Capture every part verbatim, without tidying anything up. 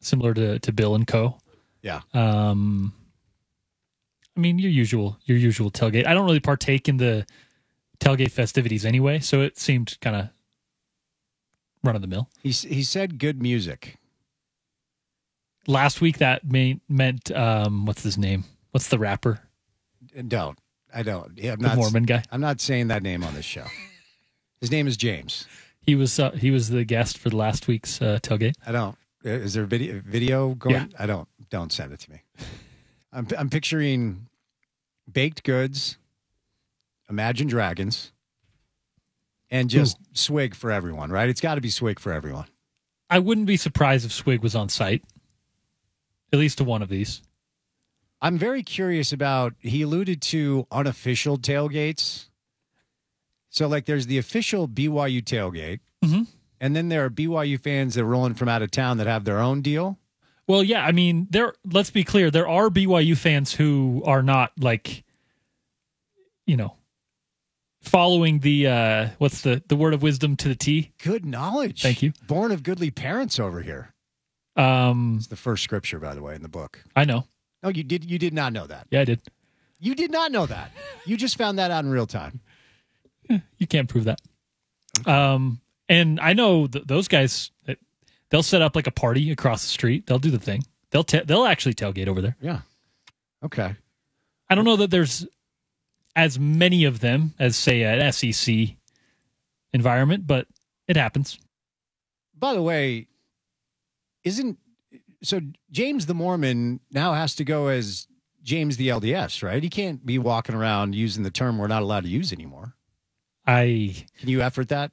similar to, to Bill and Co. Yeah. Um, I mean, your usual your usual tailgate. I don't really partake in the tailgate festivities anyway, so it seemed kind of run of the mill. He he said good music. Last week that may, meant um, what's his name? What's the rapper? Don't I don't. Yeah, I'm the not, Mormon guy. I'm not saying that name on this show. His name is James. He was uh, he was the guest for the last week's uh, tailgate. I don't. Is there video video going? Yeah. I don't. Don't send it to me. I'm I'm picturing baked goods, Imagine Dragons, and just Ooh. swig for everyone. Right? It's got to be swig for everyone. I wouldn't be surprised if swig was on site. At least to one of these. I'm very curious about. He alluded to unofficial tailgates. So, like, there's the official B Y U tailgate, mm-hmm. and then there are B Y U fans that are rolling from out of town that have their own deal. Well, yeah, I mean, there. Let's be clear. There are B Y U fans who are not, like, you know, following the, uh, what's the, the word of wisdom to the T? Good knowledge. Thank you. Born of goodly parents over here. Um, It's the first scripture, by the way, in the book. I know. No, you did. You did not know that. Yeah, I did. You did not know that. You just found that out in real time. You can't prove that. Um, and I know th- those guys. They'll set up like a party across the street. They'll do the thing. They'll ta- they'll actually tailgate over there. Yeah. Okay. I don't know that there's as many of them as, say, an S E C environment, but it happens. By the way, isn't so James the Mormon now has to go as James the L D S, right? He can't be walking around using the term we're not allowed to use anymore. I Can you effort that?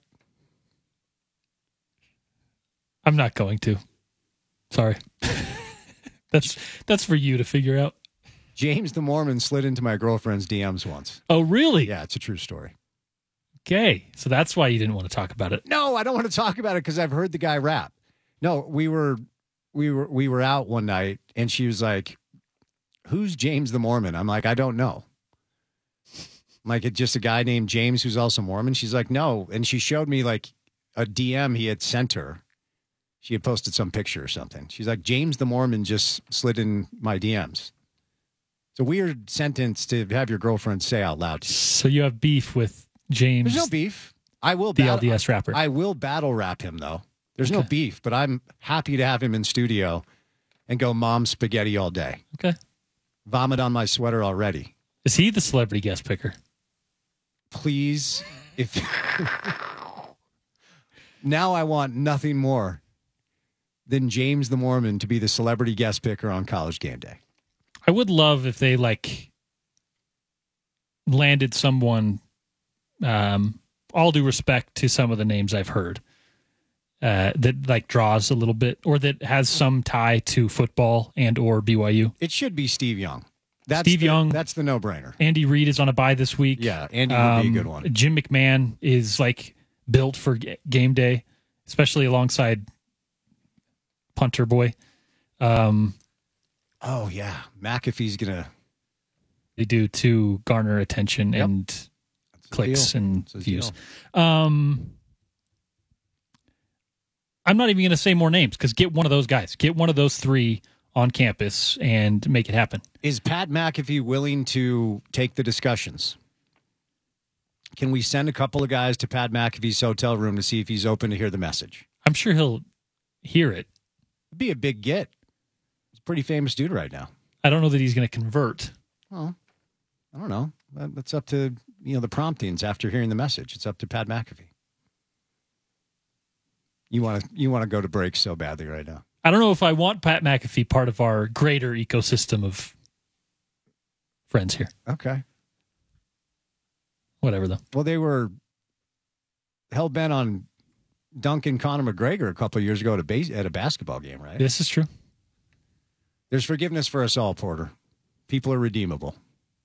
I'm not going to. Sorry. that's that's for you to figure out. James the Mormon slid into my girlfriend's D Ms once. Oh, really? Yeah, it's a true story. Okay. So that's why you didn't want to talk about it. No, I don't want to talk about it because I've heard the guy rap. No, we were we were we were out one night and she was like, "Who's James the Mormon?" I'm like, "I don't know." I'm like, it's just a guy named James who's also Mormon. She's like, "No," and she showed me like a D M he had sent her. She had posted some picture or something. She's like, "James the Mormon just slid in my D Ms." It's a weird sentence to have your girlfriend say out loud. So you have beef with James? There's no beef. I will the battle, L D S rapper. I will battle rap him though. There's okay. no beef, but I'm happy to have him in studio and go mom spaghetti all day. Okay. Vomit on my sweater already. Is he the celebrity guest picker? Please, if now I want nothing more than James the Mormon to be the celebrity guest picker on College Game Day. I would love if they like landed someone, um, all due respect to some of the names I've heard, uh, that like draws a little bit or that has some tie to football and or B Y U. It should be Steve Young. That's Steve the, Young. That's the no-brainer. Andy Reid is on a bye this week. Yeah, Andy would um, be a good one. Jim McMahon is like built for g- game day, especially alongside punter boy. Um, oh yeah, McAfee's gonna. They do to garner attention Yep. and clicks deal. and That's a views. deal. Um, I'm not even going to say more names because get one of those guys, get one of those three on campus and make it happen. Is Pat McAfee willing to take the discussions? Can we send a couple of guys to Pat McAfee's hotel room to see if he's open to hear the message? I'm sure he'll hear it. It'd be a big get. He's a pretty famous dude right now. I don't know that he's going to convert. Well, I don't know. That's up to, you know, the promptings after hearing the message. It's up to Pat McAfee. You want to you want to go to break so badly right now. I don't know if I want Pat McAfee part of our greater ecosystem of friends here. Okay. Whatever, though. Well, they were hell bent on dunking Conor McGregor a couple of years ago at a, base, at a basketball game, right? This is true. There's forgiveness for us all, Porter. People are redeemable.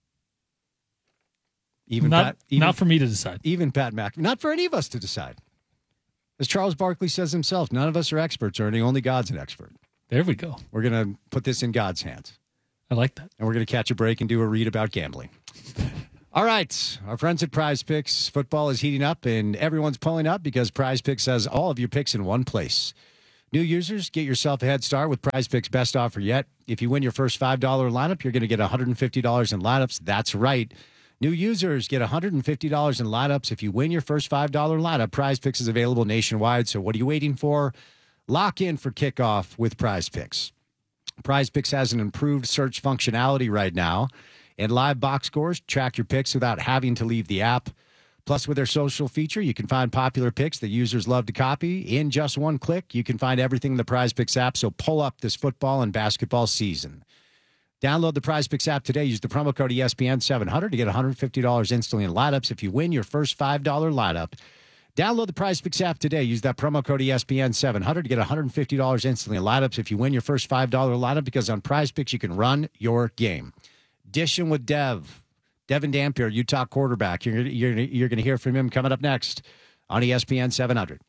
Even not, Pat, even, not for me to decide. Even Pat McAfee. Not for any of us to decide. As Charles Barkley says himself, none of us are experts, Ernie. Only God's an expert. There we go. We're going to put this in God's hands. I like that. And we're going to catch a break and do a read about gambling. All right. Our friends at Prize Picks. Football is heating up, and everyone's pulling up because Prize Picks has all of your picks in one place. New users, get yourself a head start with Prize Picks' best offer yet. If you win your first five dollars lineup, you're going to get one hundred fifty dollars in lineups. That's right. New users get one hundred fifty dollars in lineups. If you win your first five dollars lineup, Prize Picks is available nationwide. So what are you waiting for? Lock in for kickoff with Prize Picks. Prize Picks has an improved search functionality right now, and live box scores track your picks without having to leave the app. Plus, with their social feature, you can find popular picks that users love to copy. In just one click, you can find everything in the Prize Picks app, so pull up this football and basketball season. Download the Prize Picks app today. Use the promo code E S P N seven hundred to get one hundred fifty dollars instantly in lineups if you win your first five dollars lineup. Download the Prize Picks app today. Use that promo code E S P N seven hundred to get one hundred fifty dollars instantly in lineups if you win your first five dollars lineup, because on Prize Picks, you can run your game. Dishing with Dev. Devin Dampier, Utah quarterback. You're, you're, you're going to hear from him coming up next on E S P N seven hundred.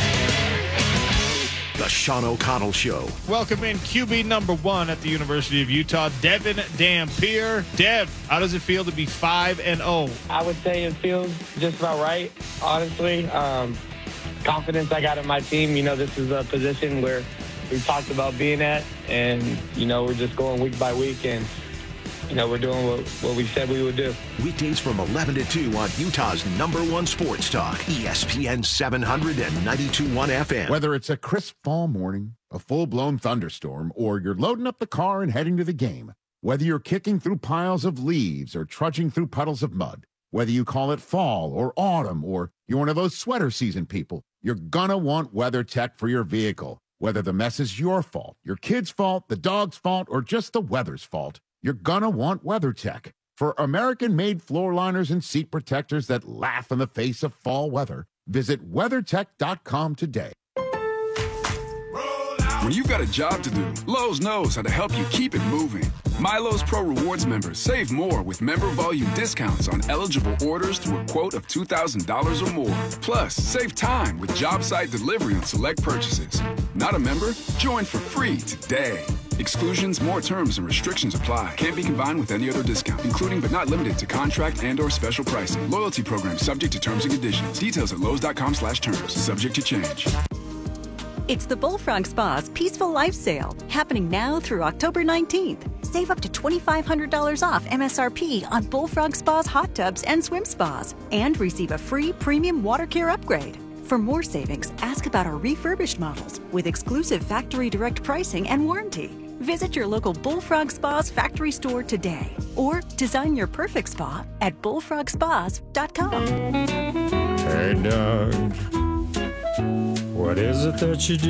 The Sean O'Connell Show. Welcome in Q B number one at the University of Utah, Devin Dampier. Dev, how does it feel to be five and oh? I would say it feels just about right, honestly. Um, confidence I got in my team. You know, this is a position where we talked about being at, and, you know, we're just going week by week, and you know, we're doing what, what we said we would do. Weekdays from eleven to two on Utah's number one sports talk, E S P N seven hundred and ninety-two point one F M. Whether it's a crisp fall morning, a full-blown thunderstorm, or you're loading up the car and heading to the game, whether you're kicking through piles of leaves or trudging through puddles of mud, whether you call it fall or autumn, or you're one of those sweater season people, you're gonna want WeatherTech for your vehicle. Whether the mess is your fault, your kid's fault, the dog's fault, or just the weather's fault, you're gonna want WeatherTech. For American-made floor liners and seat protectors that laugh in the face of fall weather, visit weather tech dot com today. When you've got a job to do, Lowe's knows how to help you keep it moving. My Lowe's Pro Rewards members save more with member volume discounts on eligible orders through a quote of two thousand dollars or more. Plus, save time with job site delivery on select purchases. Not a member? Join for free today. Exclusions, more terms, and restrictions apply. Can't be combined with any other discount, including but not limited to contract and or special pricing. Loyalty program subject to terms and conditions. Details at lowes.com slash terms. Subject to change. It's the Bullfrog Spa's Peaceful Life Sale, happening now through October nineteenth. Save up to two thousand five hundred dollars off M S R P on Bullfrog Spa's hot tubs and swim spas, and receive a free premium water care upgrade. For more savings, ask about our refurbished models with exclusive factory direct pricing and warranty. Visit your local Bullfrog Spa's factory store today, or design your perfect spa at bullfrog spas dot com. Hey, Doug, what is it that you do?